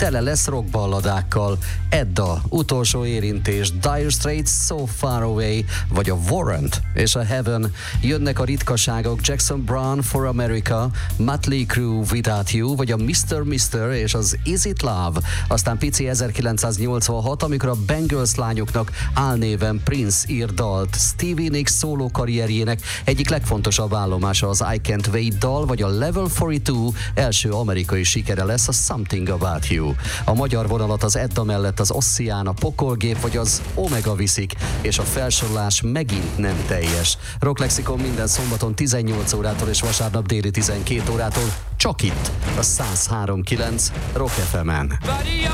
tele lesz rockballadákkal. Edda, utolsó érintés, Dire Straits, So Far Away, vagy a Warrant és a Heaven. Jönnek a ritkaságok, Jackson Browne, For America, Mötley Crüe, Without You, vagy a Mr. és az Is It Love. Aztán pici 1986, amikor a Bangles lányoknak álnéven Prince ír dalt. Stevie Nicks szóló karrierjének egyik legfontosabb állomása az I Can't Wait dal, vagy a Level 42 első amerikai sikere lesz a Something About You. A magyar vonalat az Edda mellett az Ossian, a Pokolgép vagy az Omega viszik, és a felsorolás megint nem teljes. Rock Lexikon minden szombaton 18 órától és vasárnap déli 12 órától csak itt, a 103.9 Rock FM-en.